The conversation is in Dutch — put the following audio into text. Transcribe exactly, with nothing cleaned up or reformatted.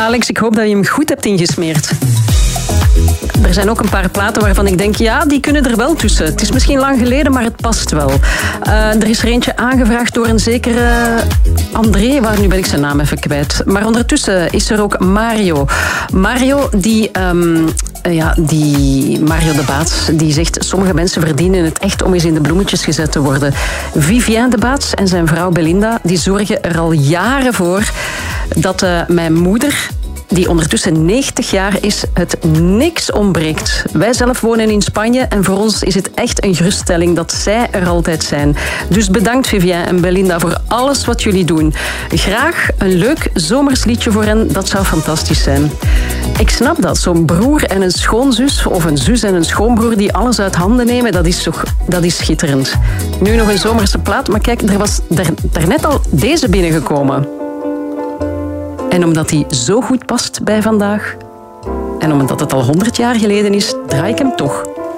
Alex, ik hoop dat je hem goed hebt ingesmeerd. Er zijn ook een paar platen waarvan ik denk, ja, die kunnen er wel tussen. Het is misschien lang geleden, maar het past wel. Uh, er is er eentje aangevraagd door een zekere André, waar nu ben ik zijn naam even kwijt. Maar ondertussen is er ook Mario. Mario, die... Um, Ja, die Mario de Baats, die zegt, sommige mensen verdienen het echt om eens in de bloemetjes gezet te worden. Vivien de Baats en zijn vrouw Belinda, die zorgen er al jaren voor dat uh, mijn moeder, die ondertussen negentig jaar is, het niks ontbreekt. Wij zelf wonen in Spanje en voor ons is het echt een geruststelling dat zij er altijd zijn. Dus bedankt Vivien en Belinda voor alles wat jullie doen. Graag een leuk zomersliedje voor hen, dat zou fantastisch zijn. Ik snap dat, zo'n broer en een schoonzus of een zus en een schoonbroer die alles uit handen nemen, dat is, toch, dat is schitterend. Nu nog een zomerse plaat, maar kijk, er was daar, daarnet al deze binnengekomen. En omdat die zo goed past bij vandaag, en omdat het al honderd jaar geleden is, draai ik hem toch.